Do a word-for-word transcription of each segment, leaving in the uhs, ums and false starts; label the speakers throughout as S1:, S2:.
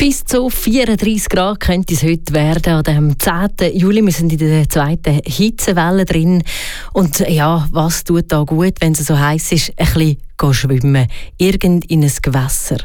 S1: Bis zu vierunddreissig Grad könnte es heute werden, an dem zehnten Juli. Wir sind in der zweiten Hitzewelle drin. Und ja, was tut da gut, wenn es so heiß ist? Ein bisschen schwimmen. Irgend in ein Gewässer.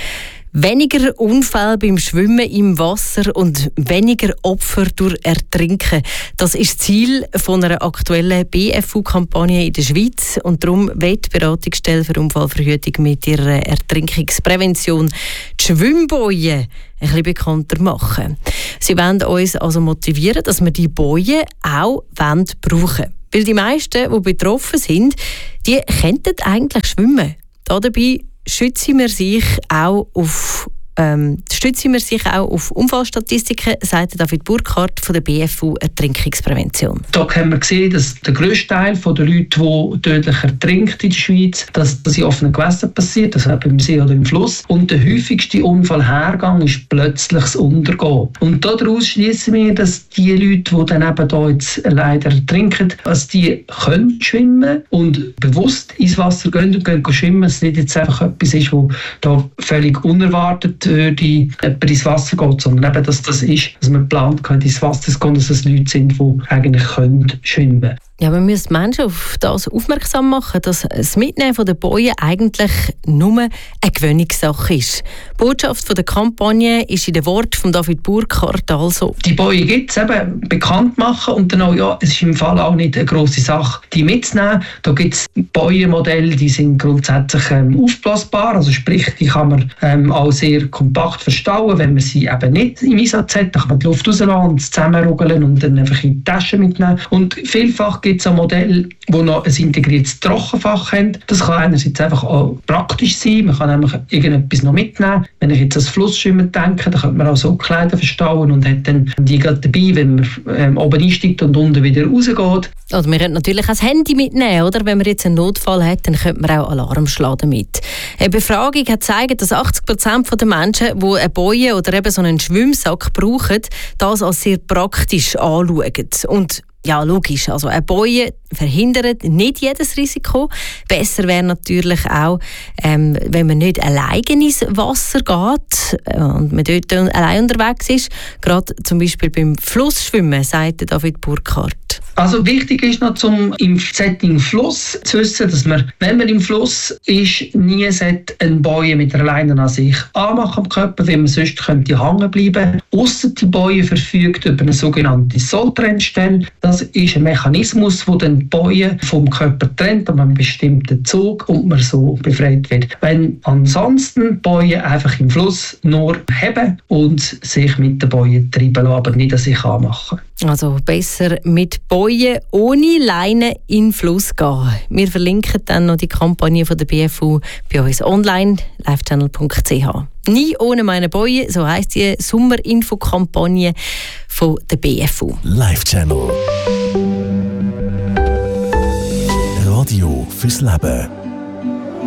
S1: Weniger Unfälle beim Schwimmen im Wasser und weniger Opfer durch Ertrinken. Das ist das Ziel von einer aktuellen B F U-Kampagne in der Schweiz. Und darum wird die Beratungsstelle für Unfallverhütung mit ihrer Ertrinkungsprävention die Schwimmbojen ein bisschen bekannter machen. Sie wollen uns also motivieren, dass wir die Bojen auch brauchen wollen. Weil die meisten, die betroffen sind, die könnten eigentlich schwimmen. Dabei schützen wir sich auch auf Ähm, stützen wir sich auch auf Unfallstatistiken, sagt David Burkhardt von der B F U Ertrinkungsprävention.
S2: Da haben wir gesehen, dass der grösste Teil der Leute, die tödlich ertrinkt in der Schweiz, dass das in offenen Gewässern passiert, also im See oder im Fluss. Und der häufigste Unfallhergang ist plötzliches Untergehen. Und daraus schließen wir, dass die Leute, die dann eben da jetzt leider ertrinken, dass die können schwimmen und bewusst ins Wasser gehen und gehen schwimmen. Dass es nicht jetzt einfach etwas ist, was da völlig unerwartet würde jemand ins Wasser geht, sondern eben, dass das ist, dass man plant, könnte ins Wasser gehen, dass es Leute sind, die eigentlich können schwimmen können.
S1: Ja, wir müssen Menschen auf das aufmerksam machen, dass das Mitnehmen von den Bojen eigentlich nur eine Gewöhnungssache ist. Die Botschaft von der Kampagne ist in den Worten von David Burkhardt also:
S2: Die Bojen gibt es eben, bekannt machen und dann auch, ja, es ist im Fall auch nicht eine grosse Sache, die mitzunehmen. Da gibt es Bojenmodelle, die sind grundsätzlich ähm, aufblasbar, also sprich, die kann man ähm, auch sehr kompakt verstauen. Wenn man sie eben nicht im Einsatz hat, dann kann man die Luft rauslassen und zusammenrugeln und dann einfach in die Tasche mitnehmen. Und vielfach gibt es ein Modell, das noch ein integriertes Trockenfach hat. Das kann einerseits einfach auch praktisch sein. Man kann nämlich irgendetwas noch mitnehmen. Wenn ich jetzt ans Flussschwimmen denke, dann könnte man auch so Kleider verstauen und hat dann die gerade dabei, wenn man ähm, oben einsteigt und unten wieder rausgeht.
S1: Oder man könnte natürlich auch das Handy mitnehmen, oder? Wenn man jetzt einen Notfall hat, dann könnte man auch Alarm schlagen damit. Eine Befragung hat gezeigt, dass achtzig Prozent der Menschen, die eine Boje oder eben so einen Schwimmsack brauchen, das als sehr praktisch anschauen. Und ja, logisch. Also eine Boje verhindert nicht jedes Risiko. Besser wäre natürlich auch, ähm, wenn man nicht alleine ins Wasser geht äh, und man dort allein unterwegs ist. Gerade zum Beispiel beim Flussschwimmen, sagt David Burkhardt.
S2: Also wichtig ist noch zum im Setting Fluss zu wissen, dass man, wenn man im Fluss ist, nie eine Boje mit der Leine an sich anmachen am Körper, weil man sonst könnte hängen bleiben. Ausser die Boje verfügt über eine sogenannte Solltrennstelle. Das ist ein Mechanismus, der den Boje vom Körper trennt an einem bestimmten Zug und man so befreit wird. Wenn ansonsten Boje einfach im Fluss nur haben und sich mit der Boje treiben lassen, aber nicht an sich anmachen.
S1: Also besser mit Bojen ohne Leine in den Fluss gehen. Wir verlinken dann noch die Kampagne von der B F U bei uns online, live channel punkt c h. Nie ohne meine Boje, so heisst die Sommerinfo-Kampagne von der B F U.
S3: Live Channel. Radio fürs Leben.